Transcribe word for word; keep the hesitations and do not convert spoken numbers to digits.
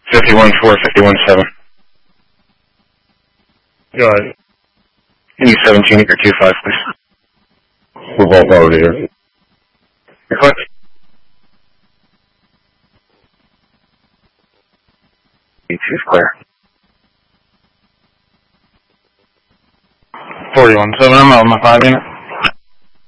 fifty-one four, fifty-one seven. Go ahead. Give me seventeen or two five, please. We're both already here. Your click. Two's clear. forty-one seven, I'm out with my five unit.